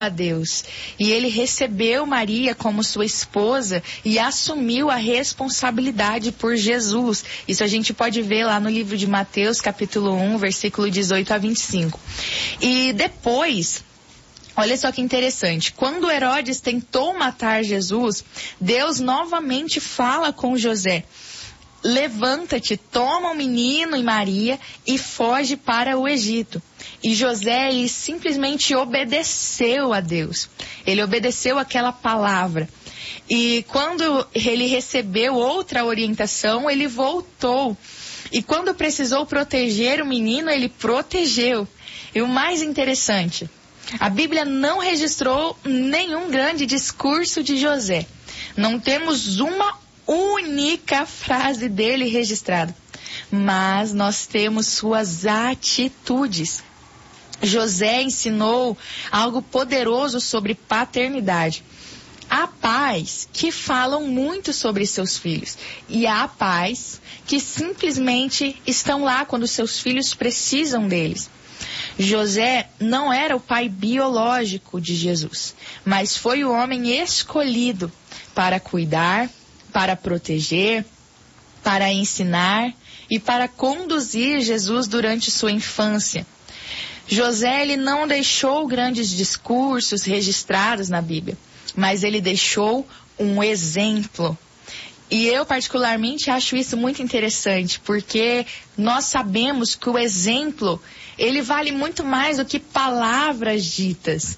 a Deus. E ele recebeu Maria como sua esposa e assumiu a responsabilidade por Jesus. Isso a gente pode ver lá no livro de Mateus, capítulo 1, versículo 18 a 25. E depois, olha só que interessante, quando Herodes tentou matar Jesus, Deus novamente fala com José: levanta-te, toma o menino e Maria e foge para o Egito. E José, ele simplesmente obedeceu a Deus. Ele obedeceu aquela palavra. E quando ele recebeu outra orientação, ele voltou. E quando precisou proteger o menino, ele protegeu. E o mais interessante, a Bíblia não registrou nenhum grande discurso de José. Não temos uma única frase dele registrada, mas nós temos suas atitudes. José ensinou algo poderoso sobre paternidade. Há pais que falam muito sobre seus filhos e há pais que simplesmente estão lá quando seus filhos precisam deles. José não era o pai biológico de Jesus, mas foi o homem escolhido para cuidar, para proteger, para ensinar e para conduzir Jesus durante sua infância. José, ele não deixou grandes discursos registrados na Bíblia, mas ele deixou um exemplo. E eu particularmente acho isso muito interessante, porque nós sabemos que o exemplo, ele vale muito mais do que palavras ditas.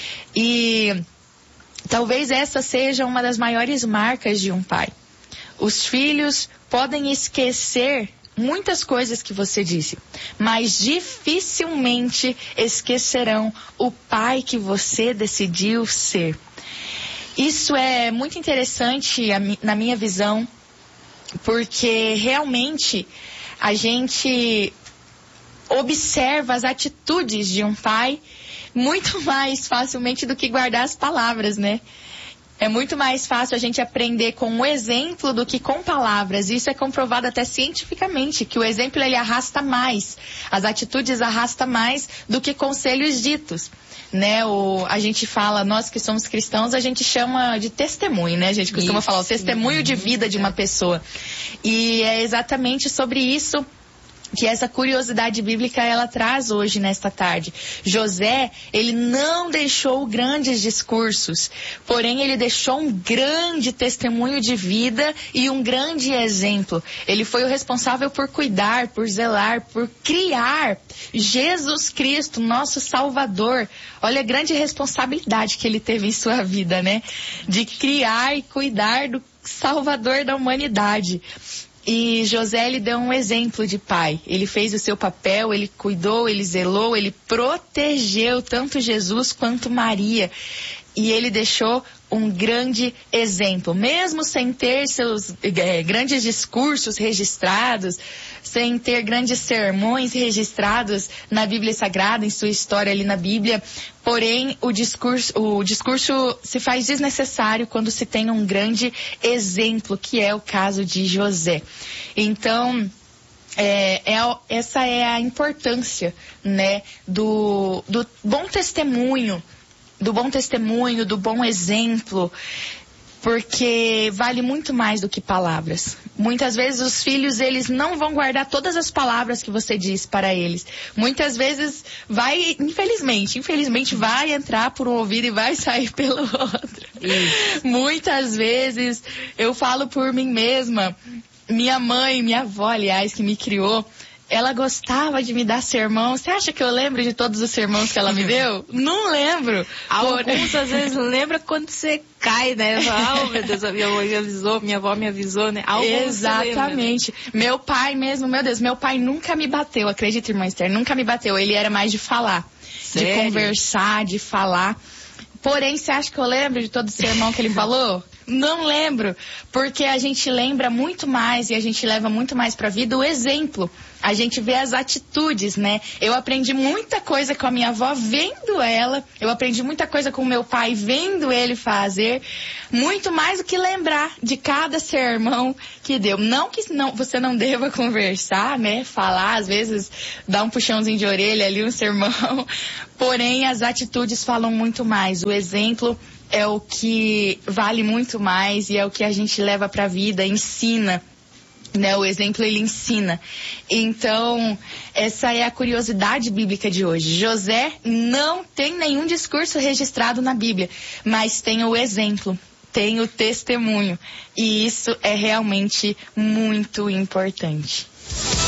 E talvez essa seja uma das maiores marcas de um pai. Os filhos podem esquecer muitas coisas que você disse, mas dificilmente esquecerão o pai que você decidiu ser. Isso é muito interessante na minha visão, porque realmente a gente observa as atitudes de um pai muito mais facilmente do que guardar as palavras, né? É muito mais fácil a gente aprender com um exemplo do que com palavras. Isso é comprovado até cientificamente, que o exemplo ele arrasta mais, as atitudes arrastam mais do que conselhos ditos, né? A gente fala, nós que somos cristãos, a gente chama de testemunho, né? A gente costuma falar o testemunho de vida de uma pessoa. E é exatamente sobre isso que essa curiosidade bíblica ela traz hoje nesta tarde. José, ele não deixou grandes discursos, porém ele deixou um grande testemunho de vida e um grande exemplo. Ele foi o responsável por cuidar, por zelar, por criar Jesus Cristo, nosso Salvador. Olha a grande responsabilidade que ele teve em sua vida, né? De criar e cuidar do Salvador da humanidade. E José, ele deu um exemplo de pai. Ele fez o seu papel, ele cuidou, ele zelou, ele protegeu tanto Jesus quanto Maria. E ele deixou um grande exemplo. Mesmo sem ter seus grandes discursos registrados, sem ter grandes sermões registrados na Bíblia Sagrada, em sua história ali na Bíblia, porém o discurso se faz desnecessário quando se tem um grande exemplo, que é o caso de José. Então, essa é a importância, né, do bom testemunho, do bom exemplo, porque vale muito mais do que palavras. Muitas vezes os filhos, eles não vão guardar todas as palavras que você diz para eles. Muitas vezes infelizmente vai entrar por um ouvido e vai sair pelo outro. Muitas vezes, eu falo por mim mesma, minha mãe, minha avó, aliás, que me criou, ela gostava de me dar sermão. Você acha que eu lembro de todos os sermões que ela me deu? Não lembro. Alguns às vezes lembra quando você cai, né? Oh, meu Deus, a minha mãe me avisou, minha avó me avisou, né? Exatamente. Lembra, né? Meu pai mesmo, meu Deus, meu pai nunca me bateu, acredita, irmã Esther, nunca me bateu. Ele era mais de falar, Sério? De conversar, de falar. Porém, você acha que eu lembro de todo o sermão que ele falou? Não lembro, porque a gente lembra muito mais e a gente leva muito mais para a vida o exemplo. a gente vê as atitudes, né? Eu aprendi muita coisa com a minha avó vendo ela, eu aprendi muita coisa com meu pai vendo ele fazer, muito mais do que lembrar de cada sermão que deu. Não que você não deva conversar, né? Falar, às vezes, dar um puxãozinho de orelha ali, um sermão, porém as atitudes falam muito mais. O exemplo é o que vale muito mais e é o que a gente leva para a vida, ensina, né? O exemplo, ele ensina. Então, essa é a curiosidade bíblica de hoje. José não tem nenhum discurso registrado na Bíblia, mas tem o exemplo, tem o testemunho. E isso é realmente muito importante.